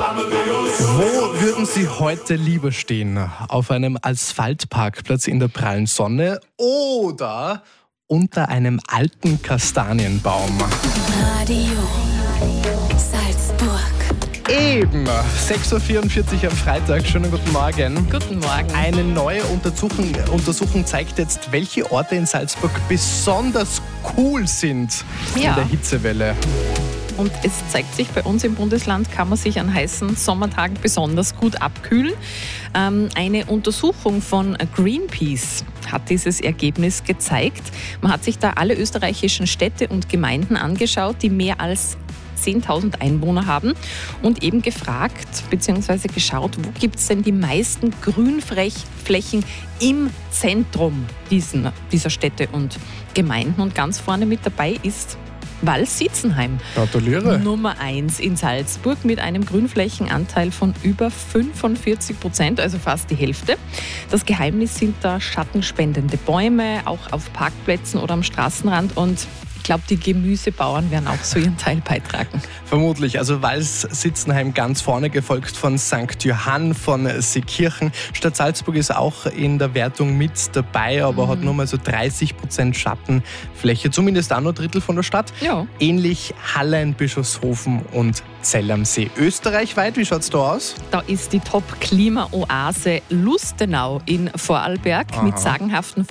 Wo würden Sie heute lieber stehen? Auf einem Asphaltparkplatz in der prallen Sonne oder unter einem alten Kastanienbaum? Radio Salzburg. Eben, 6.44 Uhr am Freitag. Schönen guten Morgen. Guten Morgen. Eine neue Untersuchung zeigt jetzt, welche Orte in Salzburg besonders cool sind in Ja. der Hitzewelle. Und es zeigt sich, bei uns im Bundesland kann man sich an heißen Sommertagen besonders gut abkühlen. Eine Untersuchung von Greenpeace hat dieses Ergebnis gezeigt. Man hat sich da alle österreichischen Städte und Gemeinden angeschaut, die mehr als 10.000 Einwohner haben und eben gefragt bzw. geschaut, wo gibt es denn die meisten Grünflächen im Zentrum dieser Städte und Gemeinden. Und ganz vorne mit dabei ist Walsitzenheim. Gratuliere. Nummer 1 in Salzburg mit einem Grünflächenanteil von über 45%, also fast die Hälfte. Das Geheimnis sind da schattenspendende Bäume, auch auf Parkplätzen oder am Straßenrand, und ich glaube, die Gemüsebauern werden auch so ihren Teil beitragen. Vermutlich. Also Walsitzenheim ganz vorne, gefolgt von St. Johann, von Seekirchen. Stadt Salzburg ist auch in der Wertung mit dabei, aber hat nur mal so 30% Schattenfläche. Zumindest auch nur ein Drittel von der Stadt. Ja. Ähnlich Hallein, Bischofshofen und Zell am See. Österreichweit, wie schaut es da aus? Da ist die Top-Klima-Oase Lustenau in Vorarlberg mit sagenhaften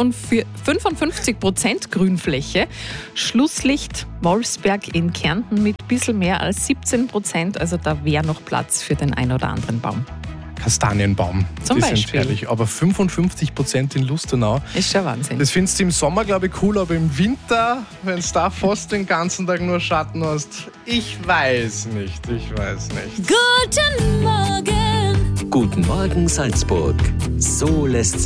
55% Grünfläche. Schlusslicht Wolfsberg in Kärnten mit ein bisschen mehr als 17%. Also da wäre noch Platz für den ein oder anderen Baum. Kastanienbaum. Zum Die sind Beispiel. herrlich. Aber 55% in Lustenau. Ist schon Wahnsinn. Das findest du im Sommer, glaube ich, cool, aber im Winter, wenn du da fast den ganzen Tag nur Schatten hast, ich weiß nicht. Guten Morgen. Guten Morgen Salzburg. So lässt